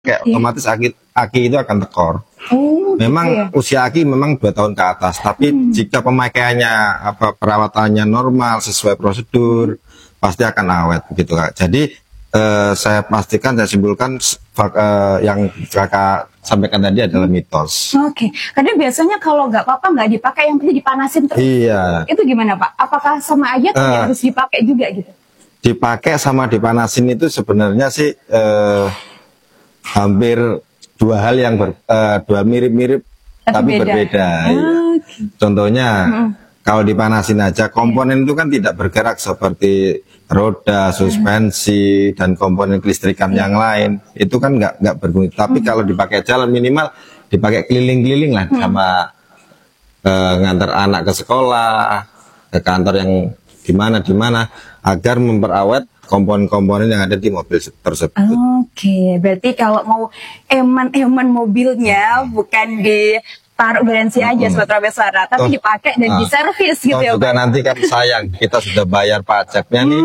kayak otomatis aki itu akan tekor. Memang usia aki memang 2 tahun ke atas, tapi jika pemakaiannya perawatannya normal sesuai prosedur pasti akan awet begitu Kak. Jadi saya pastikan, saya simpulkan yang Kakak sampaikan tadi adalah mitos. Karena biasanya kalau nggak apa-apa nggak dipakai, yang penting dipanasin terus. Iya. Itu gimana Pak? Apakah sama aja atau harus dipakai juga gitu? Dipakai sama dipanasin itu sebenarnya sih hampir dua hal yang dua mirip-mirip tapi berbeda. Contohnya kalau dipanasin aja komponen itu kan tidak bergerak seperti roda, suspensi dan komponen kelistrikan yang lain. Itu kan nggak berfungsi. Tapi kalau dipakai jalan minimal dipakai keliling-keliling lah sama ngantar anak ke sekolah, ke kantor yang di mana agar memperawat komponen-komponen yang ada di mobil tersebut. Berarti kalau mau eman mobilnya bukan ditaruh garansi aja Sobat Rameswara, tapi dipakai dan diservis gitu ya. Juga nanti kan sayang, kita sudah bayar pajaknya nih.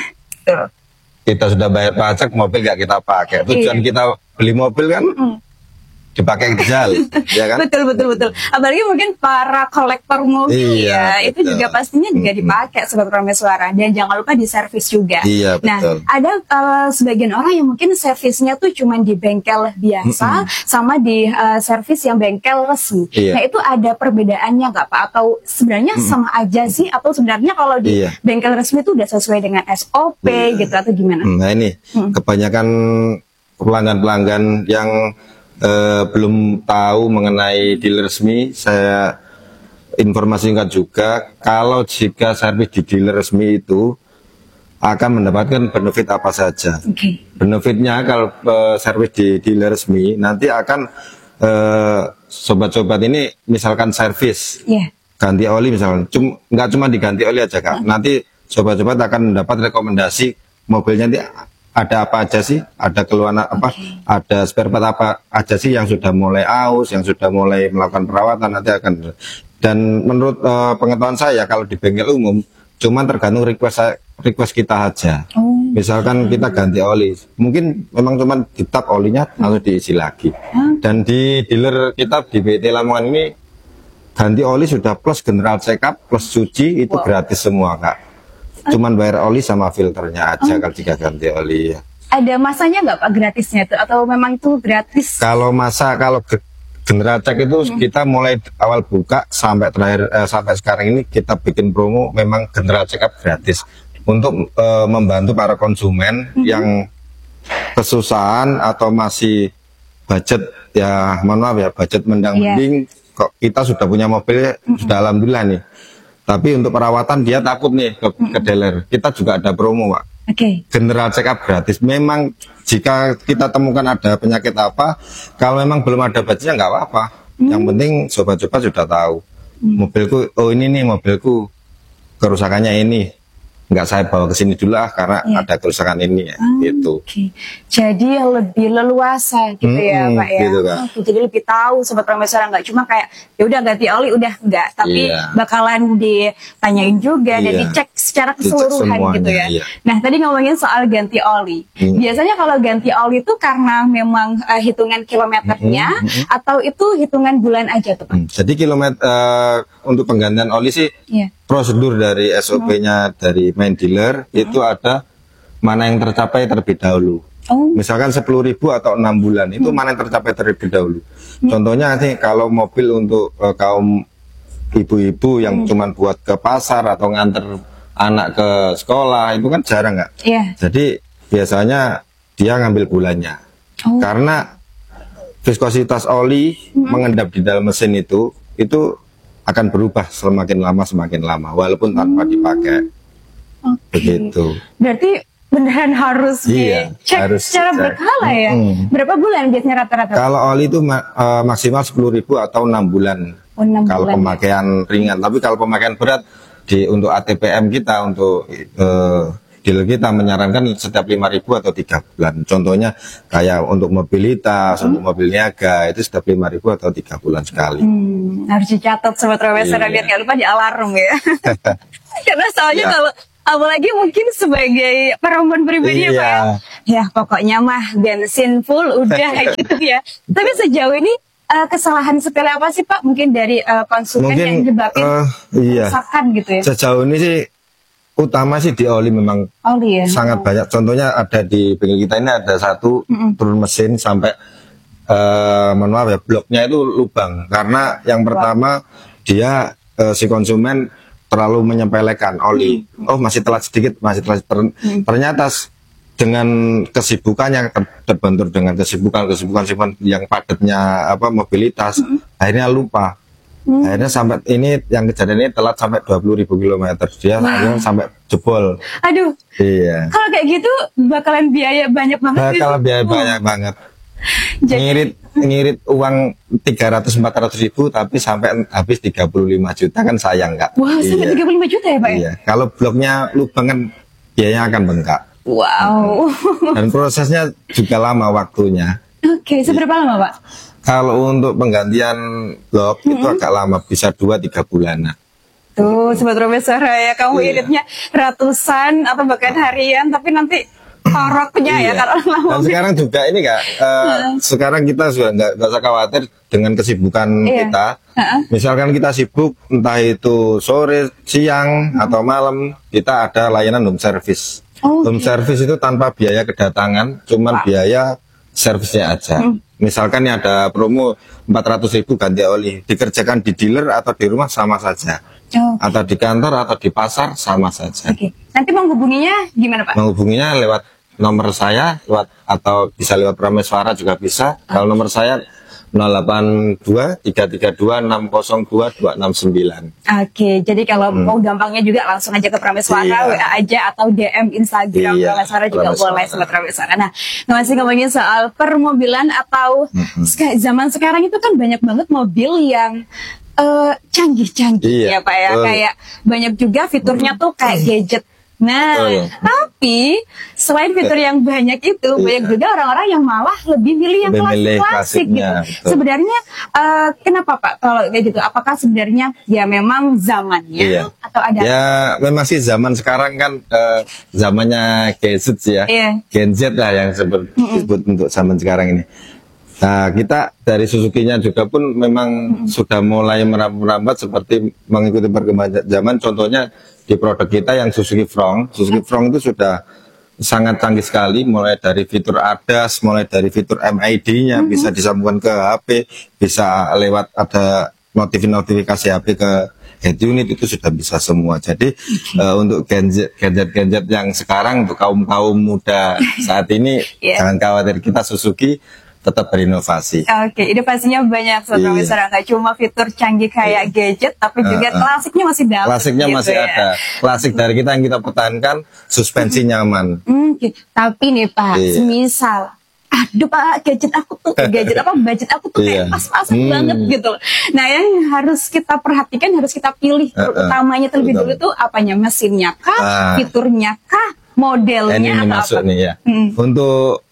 Kita sudah bayar pajak, mobil nggak kita pakai. Tujuan kita beli mobil kan dipakai jalan, ya kan? Betul. Apalagi mungkin para kolektor mobil itu juga pastinya juga dipakai Sobat Rameswara, dan jangan lupa diservis juga. Nah, ada sebagian orang yang mungkin servisnya tuh cuma di bengkel biasa sama di servis yang bengkel resmi. Nah, itu ada perbedaannya nggak Pak? Atau sebenarnya sama aja sih? Atau sebenarnya kalau di bengkel resmi itu udah sesuai dengan SOP gitu atau gimana? Nah ini kebanyakan pelanggan-pelanggan yang belum tahu mengenai dealer resmi, saya informasikan juga kalau jika servis di dealer resmi itu akan mendapatkan benefit apa saja. Benefitnya kalau servis di dealer resmi nanti akan sobat-sobat ini misalkan servis ganti oli misalkan, nggak cuma diganti oli aja Kak, nanti sobat-sobat akan mendapat rekomendasi mobilnya nanti ada apa aja sih, ada keluhan apa, ada spare part apa aja sih yang sudah mulai aus, yang sudah mulai melakukan perawatan nanti akan. Dan menurut pengetahuan saya kalau di bengkel umum cuma tergantung request kita aja. Misalkan kita ganti oli, mungkin memang cuma ditap olinya lalu diisi lagi. Dan di dealer kita di BT Lamongan ini ganti oli sudah plus general check up plus cuci itu gratis semua Kak. Cuman bayar oli sama filternya aja kalau jika ganti oli ya. Ada masanya nggak Pak gratisnya itu atau memang itu gratis? Kalau kalau general check itu kita mulai awal buka sampai terakhir sampai sekarang ini kita bikin promo memang general check up gratis untuk membantu para konsumen yang kesusahan atau masih budget ya, mohon maaf ya, budget mendang-mending kok kita sudah punya mobil sudah alhamdulillah nih. Tapi untuk perawatan dia takut nih ke dealer. Kita juga ada promo Pak. General check up gratis. Memang jika kita temukan ada penyakit apa, kalau memang belum ada budgetnya nggak apa-apa. Yang penting sobat-sobat sudah tahu. Mobilku, oh ini nih mobilku kerusakannya ini. Nggak saya bawa ke sini dulu karena ada kerusakan ini ya, gitu. Jadi lebih leluasa gitu ya Pak ya. Gitu, Kak. Jadi lebih tahu Sobat Rameswara, nggak cuma kayak ya udah ganti oli udah enggak, tapi bakalan ditanyain juga dan dicek secara keseluruhan gitu ya. Nah tadi ngomongin soal ganti oli. Biasanya kalau ganti oli itu karena memang hitungan kilometernya atau itu hitungan bulan aja tuh Pak? Jadi kilometer untuk penggantian oli sih prosedur dari SOP-nya dari main dealer itu ada mana yang tercapai terlebih dahulu. Misalkan 10.000 atau 6 bulan itu mana yang tercapai terlebih dahulu. Contohnya nih kalau mobil untuk kaum ibu-ibu yang cuman buat ke pasar atau nganter anak ke sekolah itu kan jarang nggak? Jadi biasanya dia ngambil bulannya. Karena viskositas oli mengendap di dalam mesin itu akan berubah semakin lama walaupun tanpa dipakai. Begitu. Berarti beneran harus dicek secara berkala ya. Berapa bulan biasanya rata-rata? Kalau oli itu maksimal 10.000 atau 6 bulan. Kalau pemakaian ringan. Tapi kalau pemakaian berat untuk ATPM kita, untuk dealer kita menyarankan setiap 5.000 atau 3 bulan. Contohnya kayak untuk mobilitas, untuk mobil niaga itu setiap 5.000 atau 3 bulan sekali. Harus dicatat Sobat Rameswara biar nggak lupa di alarm ya. Karena soalnya kalau Apalagi mungkin sebagai perempuan pribadi ya Pak ya. Ya pokoknya mah bensin full udah gitu ya. Tapi sejauh ini kesalahan sepele apa sih Pak? Mungkin dari konsumen yang nyebabin kerusakan gitu ya. Sejauh ini sih utama sih di oli memang sangat banyak. Contohnya ada di bengkel kita ini ada satu turun mesin sampai mohon maaf ya, bloknya itu lubang. Karena yang pertama dia si konsumen terlalu menyepelekan oli. Oh masih telat sedikit, masih telat. Ternyata dengan kesibukannya terbentur dengan kesibukan yang padatnya mobilitas, akhirnya lupa. Akhirnya sampai ini yang kejadian ini telat sampai 20.000 kilometer. Dia akhirnya sampai jebol. Aduh. Iya. Kalau kayak gitu bakalan biaya banyak banget. Bakalan biaya banyak banget. Ngirit uang 300-400 ribu tapi sampai habis 35 juta kan sayang Kak. Wah, sampai 35 juta ya Pak ya? Iya. Kalau bloknya lubang kan biayanya akan bengkak. Wow. Dan prosesnya juga lama waktunya. Oke, seberapa lama Pak? Kalau untuk penggantian blok itu agak lama, bisa 2-3 bulanan. Tuh, Sobat Romeswara ya, kamu iritnya ratusan atau bahkan harian, tapi nanti toroknya ya kalau lama. Dan sekarang juga ini Kak, sekarang kita sudah nggak usah khawatir dengan kesibukan kita. Misalkan kita sibuk, entah itu sore, siang, atau malam, kita ada layanan home service. Home service itu tanpa biaya kedatangan, cuman biaya servisnya aja. Misalkan ada promo 400.000 ganti oli, dikerjakan di dealer atau di rumah sama saja. Atau di kantor atau di pasar sama saja. Nanti menghubunginya gimana Pak? Menghubunginya lewat nomor saya, atau bisa lewat Prameswara juga bisa. Kalau nomor saya 082-332-602-269. Oke, jadi kalau mau gampangnya juga langsung aja ke Prameswara, WA aja atau DM Instagram Prameswara juga boleh Sobat Prameswara. Nah, masih ngomongin soal permobilan atau zaman sekarang itu kan banyak banget mobil yang canggih-canggih ya Pak ya, kayak banyak juga fiturnya tuh kayak gadget. Nah, tapi selain fitur yang banyak itu, banyak juga orang-orang yang malah lebih milih yang klasik gitu. Sebenarnya kenapa Pak kalau kayak gitu? Apakah sebenarnya ya memang zamannya atau ada? Ya memang sih zaman sekarang kan zamannya gadget ya, Gen Z lah yang disebut untuk zaman sekarang ini. Nah, kita dari Suzuki-nya juga pun memang sudah mulai merambat seperti mengikuti perkembangan zaman. Contohnya di produk kita yang Suzuki Front. Suzuki Front itu sudah sangat canggih sekali, mulai dari fitur ADAS, mulai dari fitur MID-nya, bisa disambungkan ke HP, bisa lewat ada notifikasi HP ke head unit, itu sudah bisa semua. Jadi untuk gadget-gadget yang sekarang, untuk kaum muda saat ini, jangan khawatir, kita Suzuki tetap berinovasi. Oke, inovasinya banyak Sobat Prameswara, nggak cuma fitur canggih kayak gadget, tapi juga klasiknya masih dapat. Klasiknya gitu masih ada. Klasik dari kita yang kita pertahankan, suspensi nyaman. Tapi nih Pak, semisal, aduh Pak, budget aku tuh kayak pas-pasan banget gitu. Nah, yang harus kita perhatikan, harus kita pilih utamanya terlebih dulu tuh apanya, mesinnya kah, fiturnya kah, modelnya atau masuk apa? Nih ya. Untuk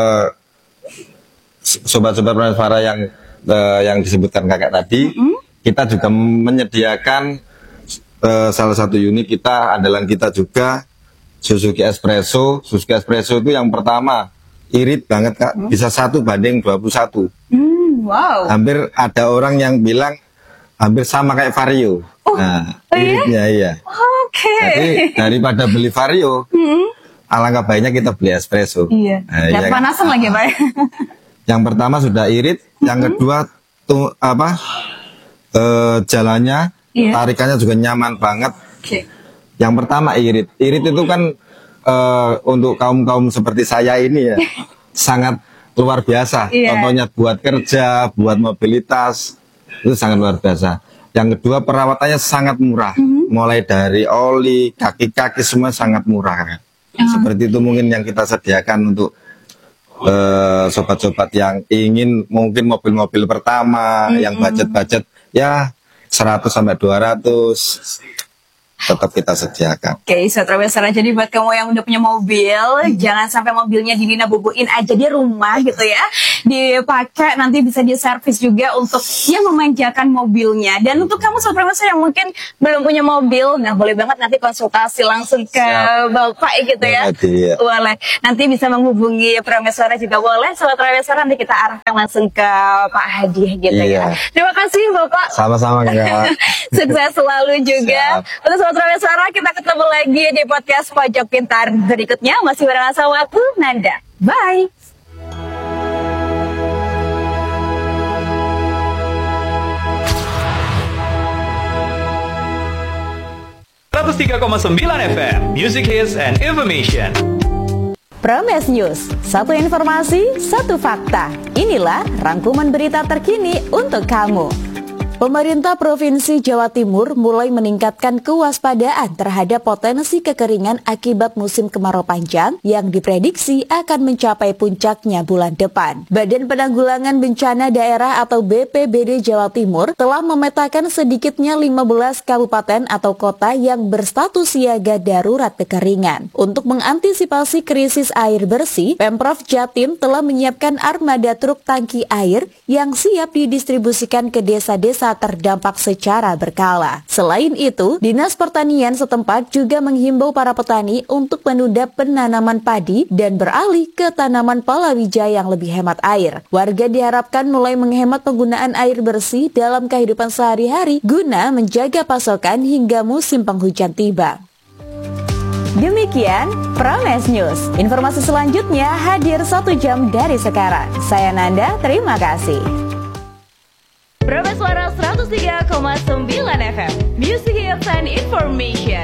sobat-sobat Prameswara yang disebutkan kakak tadi, kita juga menyediakan salah satu unit kita, andalan kita juga, Suzuki Espresso. Suzuki Espresso itu yang pertama irit banget Kak, bisa 1:21. Wow. Hampir ada orang yang bilang hampir sama kayak Vario. Iritnya Jadi daripada beli Vario, alangkah baiknya kita beli Espresso. Dan panasan lagi Pak. Yang pertama sudah irit, yang kedua tuh jalannya, tarikannya juga nyaman banget. Yang pertama irit itu kan untuk kaum seperti saya ini ya sangat luar biasa. Contohnya buat kerja, buat mobilitas itu sangat luar biasa. Yang kedua perawatannya sangat murah, mulai dari oli, kaki-kaki semua sangat murah. Seperti itu mungkin yang kita sediakan untuk sobat-sobat yang ingin mungkin mobil-mobil pertama yang budget ya 100 sampai 200. tetap kita sediakan. Oke, Sobat Rameswara, jadi buat kamu yang udah punya mobil, jangan sampai mobilnya Dinina bubuin aja di rumah gitu ya. Dipakai, nanti bisa diservis juga untuk yang memanjakan mobilnya. Dan untuk kamu Sobat Rameswara yang mungkin belum punya mobil, nah boleh banget nanti konsultasi langsung ke Bapak gitu ya. Boleh. Nanti bisa menghubungi Rameswara juga boleh. Sobat Rameswara, nanti kita arahkan langsung ke Pak Hadi gitu ya. Terima kasih Bapak. Sama-sama Kak. Sukses selalu juga. Untuk Sobat Rameswara, kita ketemu lagi di podcast Pojok Pintar berikutnya. Masih bareng sama aku, Nanda. Bye. FM, Music Hits and Information. Prames News, satu informasi, satu fakta. Inilah rangkuman berita terkini untuk kamu. Pemerintah Provinsi Jawa Timur mulai meningkatkan kewaspadaan terhadap potensi kekeringan akibat musim kemarau panjang yang diprediksi akan mencapai puncaknya bulan depan. Badan Penanggulangan Bencana Daerah atau BPBD Jawa Timur telah memetakan sedikitnya 15 kabupaten atau kota yang berstatus siaga darurat kekeringan. Untuk mengantisipasi krisis air bersih, Pemprov Jatim telah menyiapkan armada truk tangki air yang siap didistribusikan ke desa-desa terdampak secara berkala. Selain itu, Dinas Pertanian setempat juga menghimbau para petani untuk menunda penanaman padi dan beralih ke tanaman palawija yang lebih hemat air. Warga diharapkan mulai menghemat penggunaan air bersih dalam kehidupan sehari-hari guna menjaga pasokan hingga musim penghujan tiba. Demikian Prames News. Informasi selanjutnya hadir 1 jam dari sekarang. Saya Nanda, terima kasih. Prames Suara 103,9 FM, Music Hits and Information.